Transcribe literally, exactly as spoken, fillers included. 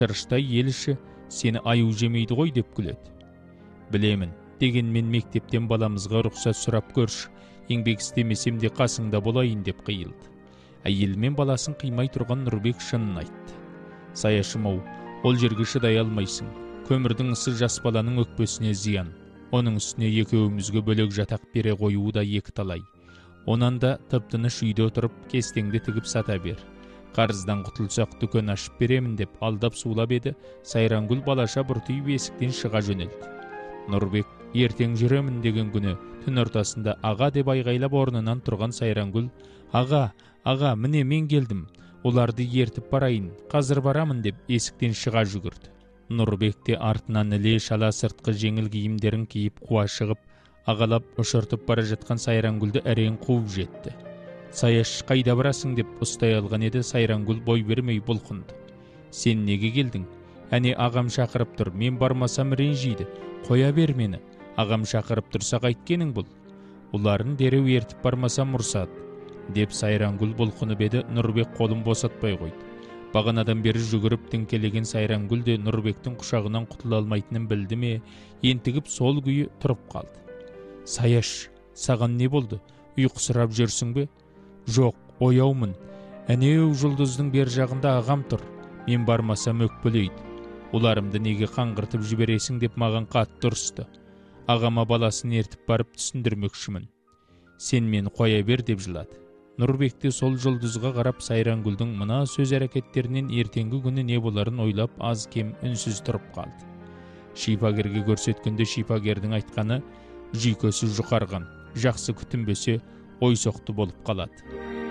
Шырыштай ел іші сені аю жемейді ғой деп күледі. Білемін, дегенмен мектептен баламызға рұқсат сұрап көрші, еңбек істемесем де қасыңда болайын деп қиылды. Әйелі мен баласын қимай тұрған Нұрбек шынын айтты. Саяшым-ау, ол жерге шыдай алмайсың. Көмірдің ысы жас баланың өкпесіне зиян. Оның үстіне екеуімізге бөлек жатақ бере қоюы да екі талай. Онан да тып-тыныш үйде отырып кестеңді тігіп сата бер. Қарыздан құтылсақ дүкен ашып беремін деп алдап сулап еді, Сайрангүл балаша бұртиып есіктен шыға жөнелді. Нұрбек ертең жүремін деген күні түн ортасында аға деп айғайлап орнынан тұрған Сайрангүл: аға, аға, міне мен келдім, оларды ертіп барайын, қазір барамын деп есіктен шыға жүгірді. Нұрбек те артынан іле шала сыртқы жеңіл киімдерін киіп қуа шығып, ағалап ұшыртып бара жатқан Сайрангүлді әрең қуып жетті. Саяш, қайда барасың деп ұстай алған еді, Сайрангүл бой бермей бұлқынды. Сен неге келдің? Әне ағам шақырып тұр, мен бармасам ренжиді, қоя бер мені. Ағам шақырып тұрса қайткенің бұл? Оларын дереу ертіп бармасам ұрсады деп Сайрангүл бұлқынып еді. Нұрбек қолын босатпай қойды. Бағанадан бері жүгіріп тіңкелеген Сайрангүл де Нұрбектің құшағынан құтыла алмайтынын білді ме, ентігіп сол күйі тұрып қалды. Саяш, саған не болды? Ұйқысырап жүрсің бе? Жоқ, ояумын. Әнеу жұлдыздың бер жағында ағам тұр. Мен бармасам өкпелейді. Оларымды неге қаңғыртып жібересің деп маған қатты ұрысты. Ағама баласын ертіп барып түсіндірмекшімін. Сен мені қоя бер деп жылады. Нұрбек те сол жұлдызға қарап Сайрангүлдің мына сөз әрекеттерінен ертеңгі күні не боларын ойлап аз кем үнсіз тұрып қалды. Шипагерге көрсеткенде шипагердің айтқаны: жүйкесі жұқарған, жақсы күтінбесе ойсоқты болып қалады.